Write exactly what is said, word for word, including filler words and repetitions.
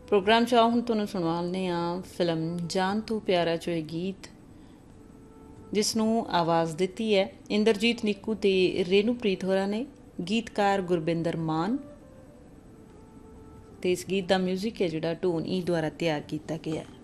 Programme च आओ हुण तुहानूं सुणवाने आ फिल्म जान तू प्यारा चो ਇਹ ਗੀਤ ਜਿਸ ਨੂੰ ਆਵਾਜ਼ ਦਿੱਤੀ ਹੈ ਇੰਦਰਜੀਤ ਨਿੱਕੂ ਤੇ ਰੇਨੂਪ੍ਰੀਤ ਹੋਰਾਂ ਨੇ। ਗੀਤਕਾਰ ਗੁਰਬਿੰਦਰ ਮਾਨ ਤੇ ਇਸ ਗੀਤ ਦਾ ਮਿਊਜ਼ਿਕ ਹੈ ਜਿਹੜਾ ਢੋਨ ਈ ਦੁਆਰਾ ਤਿਆਰ ਕੀਤਾ ਗਿਆ ਹੈ।